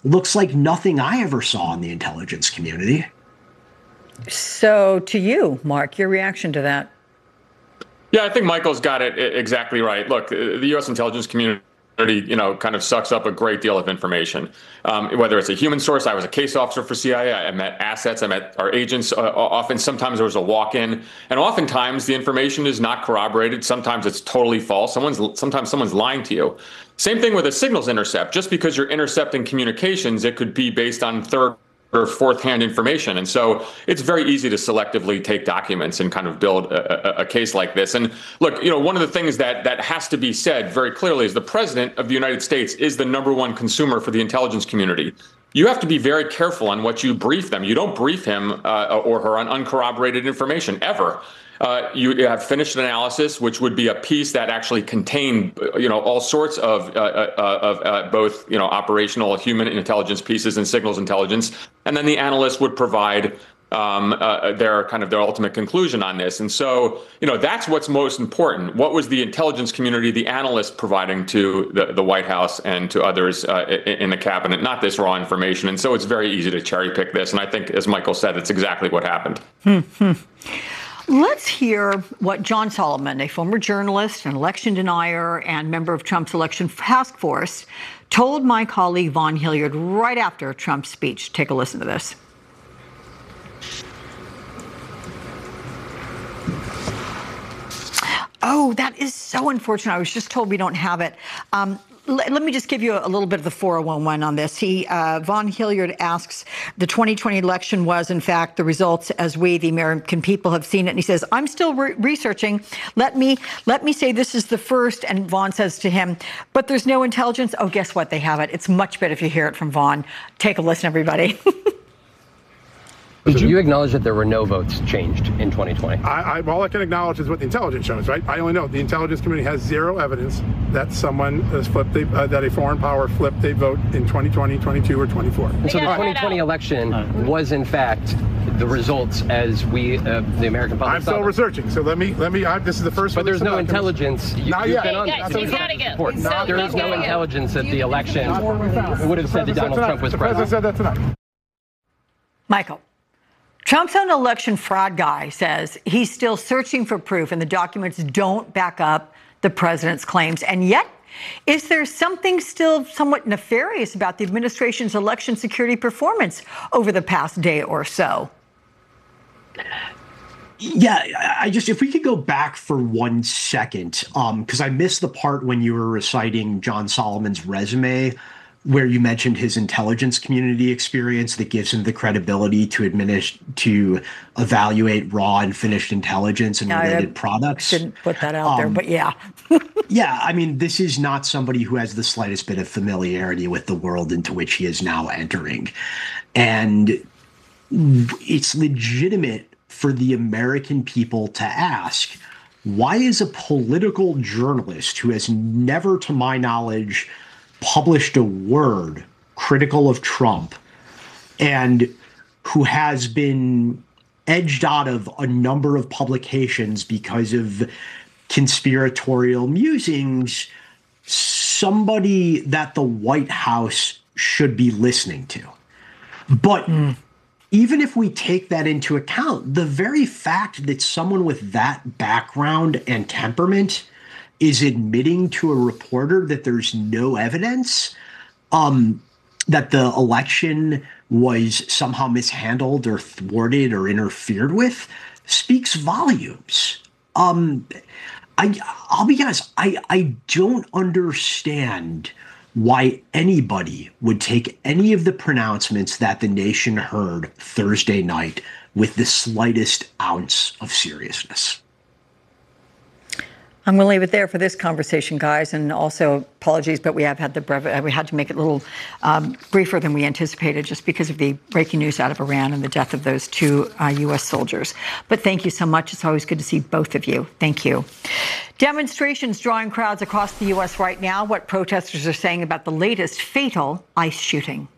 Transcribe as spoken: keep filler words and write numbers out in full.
looks like nothing I ever saw in the intelligence community. So to you, Mark, your reaction to that? Yeah, I think Michael's got it exactly right. Look, the U S intelligence community, you know, kind of sucks up a great deal of information, um, whether it's a human source. I was a case officer for C I A. I met assets. I met our agents. Uh, often, sometimes there was a walk-in, and oftentimes the information is not corroborated. Sometimes it's totally false. Someone's sometimes someone's lying to you. Same thing with a signals intercept. Just because you're intercepting communications, it could be based on third or fourth-hand information. And so it's very easy to selectively take documents and kind of build a, a, a case like this. And look, you know, one of the things that that has to be said very clearly is the president of the United States is the number one consumer for the intelligence community. You have to be very careful on what you brief them. You don't brief him uh, or her on uncorroborated information ever. Uh, you have finished analysis, which would be a piece that actually contained, you know, all sorts of uh, uh, of uh, both, you know, operational human intelligence pieces and signals intelligence, and then the analyst would provide um, uh, their kind of their ultimate conclusion on this. And so, you know, that's what's most important. What was the intelligence community, the analyst, providing to the, the White House and to others uh, in, in the cabinet? Not this raw information. And so it's very easy to cherry pick this. And I think, as Michael said, it's exactly what happened. Hmm. Let's hear what John Solomon, a former journalist, an election denier, and member of Trump's election task force, told my colleague Vaughn Hilliard right after Trump's speech. Take a listen to this. Oh, that is so unfortunate. I was just told we don't have it. Um, Let, let me just give you a, a little bit of the four oh one one on this. He, uh, Vaughn Hilliard asks, the twenty twenty election was, in fact, the results as we, the American people, have seen it. And he says, I'm still re researching. Let me, let me say this is the first. And Vaughn says to him, but there's no intelligence. Oh, guess what? They have it. It's much better if you hear it from Vaughn. Take a listen, everybody. Did you acknowledge that there were no votes changed in twenty twenty? I, I, all I can acknowledge is what the intelligence shows, right? I only know the intelligence community has zero evidence that someone has flipped, a, uh, that a foreign power flipped a vote in twenty twenty, twenty-two, or twenty-four. And so the twenty twenty election was, in fact, the results as we, uh, the American public. I'm still researching, so let me, let me. I, this is the first. But there's no intelligence. You, Not yet. Been on guys, he's gotta go. He's so there is no intelligence that the election would have said that Donald Trump was president. The president said that tonight. Michael. Trump's own election fraud guy says he's still searching for proof and the documents don't back up the president's claims. And yet, is there something still somewhat nefarious about the administration's election security performance over the past day or so? Yeah, I just, if we could go back for one second, um, because I missed the part when you were reciting John Solomon's resume, where you mentioned his intelligence community experience that gives him the credibility to administer, to evaluate raw and finished intelligence and related I products. Didn't put that out um, there, but yeah. Yeah, I mean, this is not somebody who has the slightest bit of familiarity with the world into which he is now entering. And it's legitimate for the American people to ask, why is a political journalist who has never, to my knowledge, published a word critical of Trump and who has been edged out of a number of publications because of conspiratorial musings, somebody that the White House should be listening to? But mm. even if we take that into account, the very fact that someone with that background and temperament is admitting to a reporter that there's no evidence um, that the election was somehow mishandled or thwarted or interfered with speaks volumes. Um, I, I'll be honest, I, I don't understand why anybody would take any of the pronouncements that the nation heard Thursday night with the slightest ounce of seriousness. I'm going to leave it there for this conversation, guys, and also apologies, but we have had the brev we had to make it a little um, briefer than we anticipated just because of the breaking news out of Iran and the death of those two uh, U S soldiers. But thank you so much. It's always good to see both of you. Thank you. Demonstrations drawing crowds across the U S right now. What protesters are saying about the latest fatal ICE shooting.